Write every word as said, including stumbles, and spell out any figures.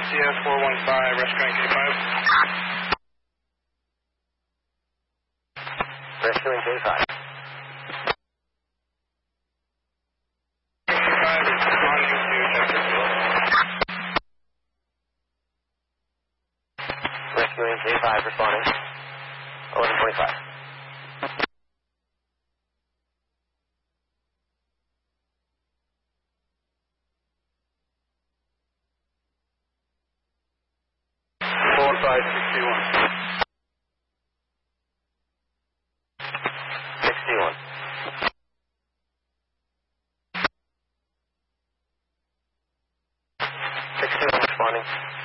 C S four one five, rescuing K five. Rescuing K five. K five is responding to Chesterfield. Rescuing K five, responding. eleven twenty-five. four five sixty-one. sixty-one. sixty-one responding.